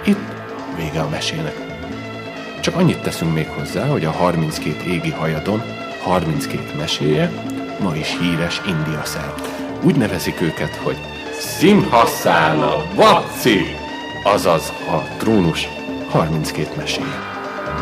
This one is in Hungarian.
Itt vége a mesének. Csak annyit teszünk még hozzá, hogy a 32 égi hajadon 32 meséje ma is híres India szert. Úgy nevezik őket, hogy Simhasana Vatsi, azaz a trónus 32 meséje.